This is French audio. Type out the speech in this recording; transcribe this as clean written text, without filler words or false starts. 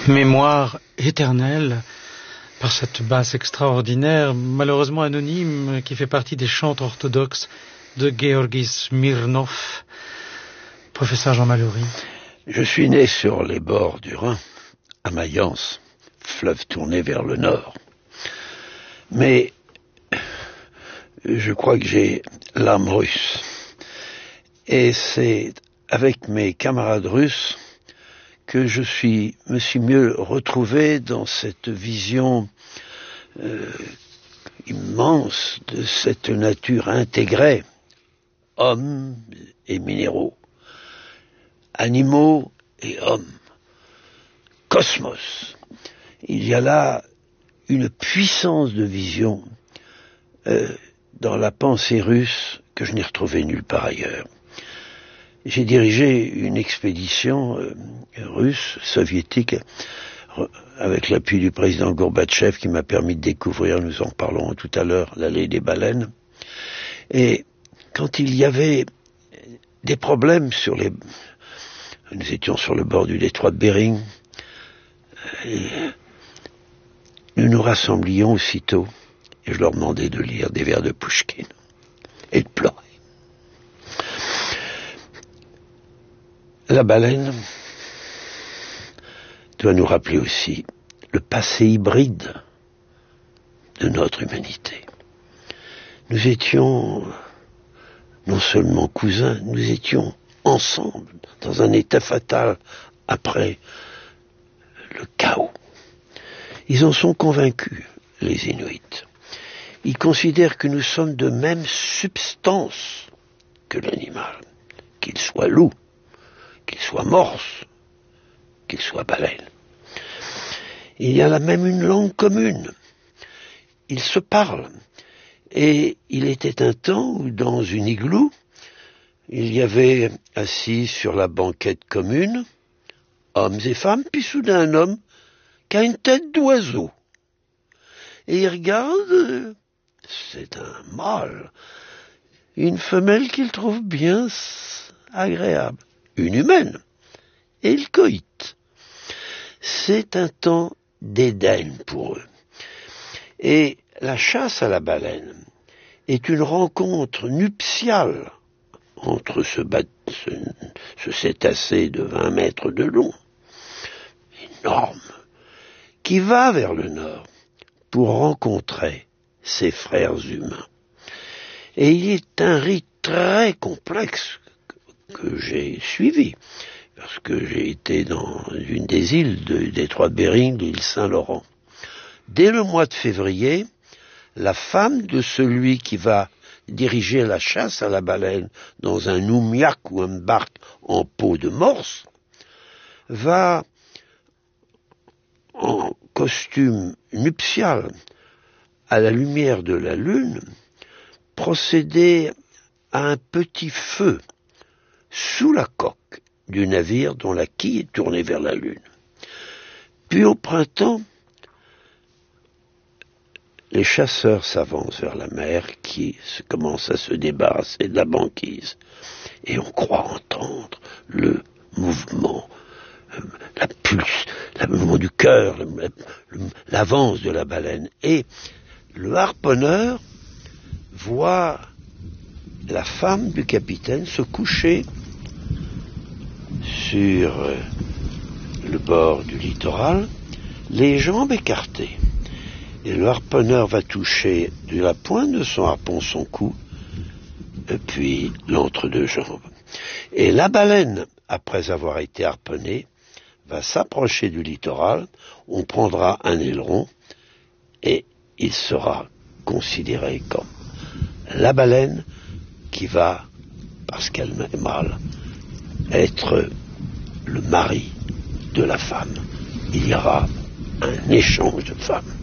Mémoire éternelle, par cette basse extraordinaire, malheureusement anonyme, qui fait partie des chantres orthodoxes de Georgi Smirnov. Professeur Jean Mallory. Je suis né sur les bords du Rhin, à Mayence, fleuve tourné vers le nord. Mais je crois que j'ai l'âme russe. Et c'est avec mes camarades russes que je me suis mieux retrouvé dans cette vision immense de cette nature intégrée, hommes et minéraux, animaux et hommes, cosmos. Il y a là une puissance de vision dans la pensée russe que je n'ai retrouvée nulle part ailleurs. J'ai dirigé une expédition russe, soviétique, avec l'appui du président Gorbatchev, qui m'a permis de découvrir, nous en parlerons tout à l'heure, l'allée des baleines. Et quand il y avait des problèmes nous étions sur le bord du détroit de Bering, nous nous rassemblions aussitôt, et je leur demandais de lire des vers de Pouchkine, et de pleurer. La baleine doit nous rappeler aussi le passé hybride de notre humanité. Nous étions non seulement cousins, nous étions ensemble dans un état fatal après le chaos. Ils en sont convaincus, les Inuits. Ils considèrent que nous sommes de même substance que l'animal, qu'il soit loup, qu'il soit morse, qu'il soit baleine. Il y a là même une langue commune. Ils se parlent. Et il était un temps où, dans une igloo, il y avait assis sur la banquette commune, hommes et femmes, puis soudain un homme qui a une tête d'oiseau. Et il regarde, c'est un mâle, une femelle qu'il trouve bien agréable. Une humaine, et ils coïtent. C'est un temps d'Éden pour eux. Et la chasse à la baleine est une rencontre nuptiale entre ce cétacé de 20 mètres de long, énorme, qui va vers le nord pour rencontrer ses frères humains. Et il est un rite très complexe que j'ai suivi, parce que j'ai été dans une des îles du détroit de Bering, l'île Saint-Laurent. Dès le mois de février, la femme de celui qui va diriger la chasse à la baleine dans un oumiak ou un barque en peau de morse va, en costume nuptial, à la lumière de la lune, procéder à un petit feu sous la coque du navire dont la quille est tournée vers la lune. Puis au printemps, les chasseurs s'avancent vers la mer qui commence à se débarrasser de la banquise. Et on croit entendre le mouvement, la pulse, le mouvement du cœur, l'avance de la baleine. Et le harponneur voit la femme du capitaine se coucher sur le bord du littoral, les jambes écartées. Et le harponneur va toucher de la pointe de son harpon son cou, et puis l'entre-deux-jambes. Et la baleine, après avoir été harponnée, va s'approcher du littoral, on prendra un aileron, et il sera considéré comme la baleine qui va, parce qu'elle est mâle, être le mari de la femme. Il y aura un échange de femmes.